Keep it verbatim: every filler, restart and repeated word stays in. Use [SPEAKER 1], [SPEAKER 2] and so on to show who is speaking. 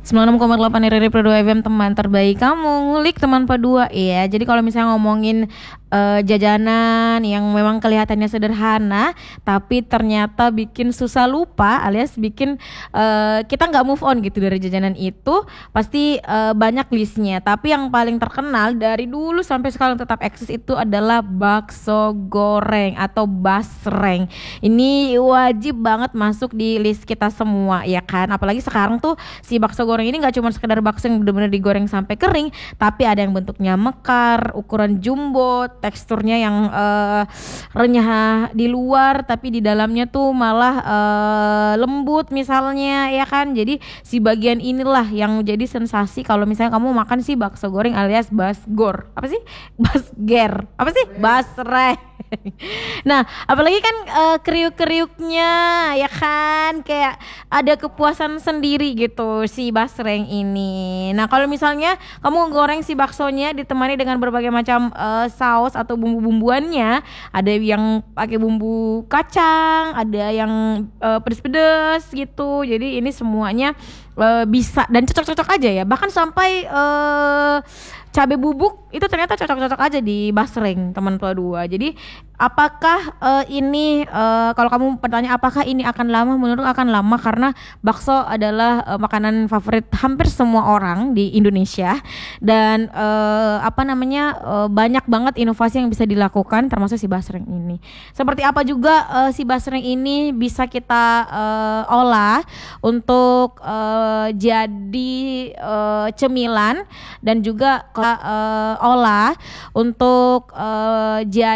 [SPEAKER 1] sembilan puluh enam koma delapan R R I Pro dua F M, teman terbaik kamu, ngulik teman Padua. Iya, jadi kalau misalnya ngomongin uh, jajanan yang memang kelihatannya sederhana tapi ternyata bikin susah lupa alias bikin uh, kita nggak move on gitu dari jajanan itu, pasti uh, banyak listnya. Tapi yang paling terkenal dari dulu sampai sekarang tetap eksis itu adalah bakso goreng atau basreng. Ini wajib banget masuk di list kita semua ya kan, apalagi sekarang tuh si bakso goreng ini nggak cuma sekedar bakso yang benar-benar digoreng sampai kering, tapi ada yang bentuknya mekar, ukuran jumbo, teksturnya yang uh, renyah di luar tapi di dalamnya tuh malah uh, lembut misalnya ya kan. Jadi si bagian inilah yang jadi sensasi kalau misalnya kamu makan si bakso goreng alias basgor, apa sih basger, apa sih basreng. Nah, apalagi kan uh, kriuk-kriuknya ya kan, kayak ada kepuasan sendiri gitu si basreng ini. Nah, kalau misalnya kamu goreng si baksonya ditemani dengan berbagai macam uh, saus atau bumbu-bumbuannya, ada yang pakai bumbu kacang, ada yang uh, pedes-pedes gitu. Jadi ini semuanya uh, bisa dan cocok-cocok aja ya. Bahkan sampai uh, cabai bubuk itu ternyata cocok-cocok aja di basreng teman tua dua. Jadi apakah uh, ini uh, kalau kamu bertanya apakah ini akan lama, menurut akan lama karena bakso adalah uh, makanan favorit hampir semua orang di Indonesia dan uh, apa namanya uh, banyak banget inovasi yang bisa dilakukan termasuk si basreng ini. Seperti apa juga uh, si basreng ini bisa kita uh, olah untuk uh, jadi uh, cemilan dan juga uh, olah untuk uh, jadi